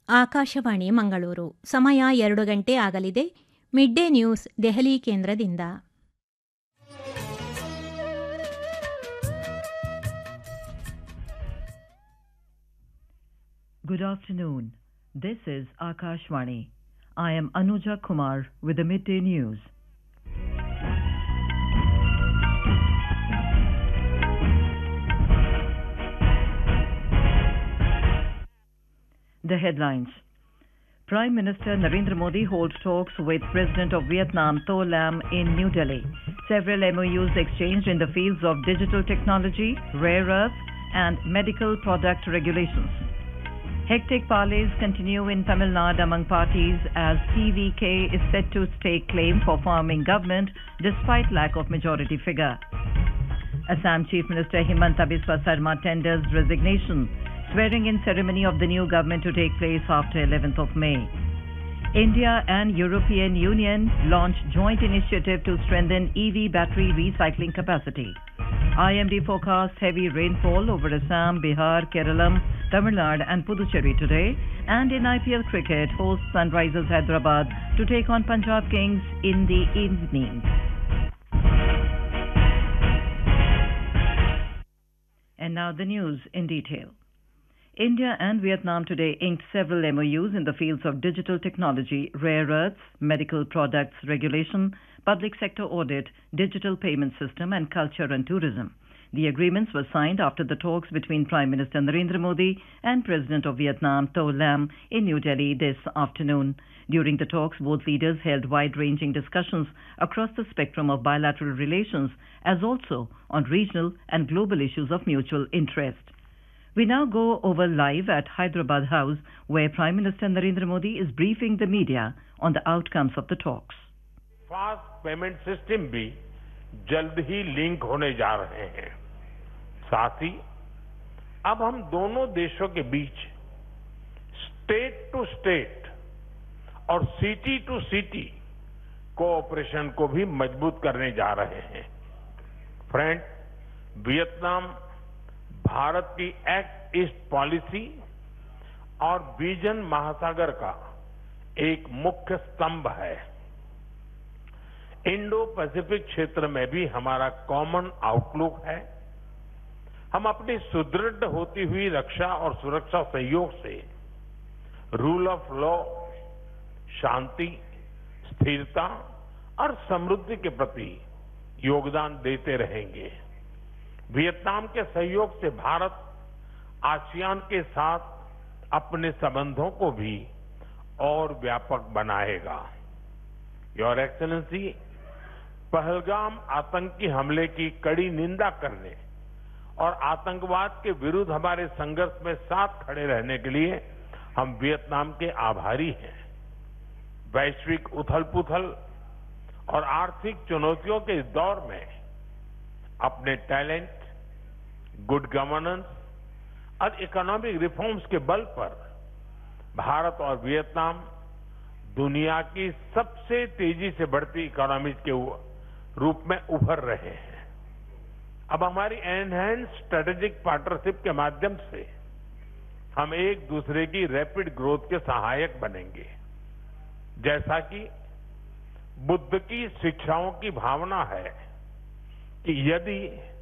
ಆಕಾಶವಾಣಿ ಮಂಗಳೂರು. ಸಮಯ 2 ಗಂಟೆ ಆಗಲಿದೆ. ಮಿಡ್ ಡೇ ನ್ಯೂಸ್ ದೆಹಲಿ ಕೇಂದ್ರದಿಂದ. Good afternoon. This is Akashvani. I am Anuja Kumar with the midday news. The headlines. Prime Minister Narendra Modi holds talks with President of Vietnam Tho Lam in New Delhi. Several MOUs exchanged in the fields of digital technology, rare earth, and medical product regulations. Hectic parleys continue in Tamil Nadu among parties as TVK is set to stake claim for forming government despite lack of majority figure. Assam Chief Minister Himanta Biswa Sarma tenders resignation. Swearing-in ceremony of the new government to take place after 11th of May. India and European Union launch joint initiative to strengthen EV battery recycling capacity. IMD forecasts heavy rainfall over Assam, Bihar, Kerala, Tamil Nadu and Puducherry today. And in IPL cricket, hosts Sunrisers Hyderabad to take on Punjab Kings in the evening. And now the news in detail. India and Vietnam today inked several MOUs in the fields of digital technology, rare earths, medical products regulation, public sector audit, digital payment system and culture and tourism. The agreements were signed after the talks between Prime Minister Narendra Modi and President of Vietnam Tho Lam in New Delhi this afternoon. During the talks, both leaders held wide-ranging discussions across the spectrum of bilateral relations as also on regional and global issues of mutual interest. We now go over live at Hyderabad House, where Prime Minister Narendra Modi is briefing the media on the outcomes of the talks. Fast payment system भी जल्द ही link होने जा रहे हैं। साथ ही अब हम दोनों देशों के बीच स्टेट टू स्टेट और सिटी टू सिटी कोऑपरेशन को भी मजबूत करने जा रहे हैं। फ्रेंड, वियतनाम भारत की एक्ट ईस्ट पॉलिसी और विजन महासागर का एक मुख्य स्तंभ है। इंडो पैसिफिक क्षेत्र में भी हमारा कॉमन आउटलुक है। हम अपनी सुदृढ़ होती हुई रक्षा और सुरक्षा सहयोग से रूल ऑफ लॉ, शांति, स्थिरता और समृद्धि के प्रति योगदान देते रहेंगे। वियतनाम के सहयोग से भारत आसियान के साथ अपने संबंधों को भी और व्यापक बनाएगा। योर एक्सेलेंसी, पहलगाम आतंकी हमले की कड़ी निंदा करने और आतंकवाद के विरुद्ध हमारे संघर्ष में साथ खड़े रहने के लिए हम वियतनाम के आभारी हैं। वैश्विक उथल-पुथल और आर्थिक चुनौतियों के इस दौर में अपने टैलेंट, गुड गवर्नेंस और इकोनॉमिक रिफॉर्म्स के बल पर भारत और वियतनाम दुनिया की सबसे तेजी से बढ़ती इकोनॉमीज के रूप में उभर रहे हैं। अब हमारी एनहांस स्ट्रेटेजिक पार्टनरशिप के माध्यम से हम एक दूसरे की रैपिड ग्रोथ के सहायक बनेंगे। जैसा कि बुद्ध की शिक्षाओं की भावना है कि यदि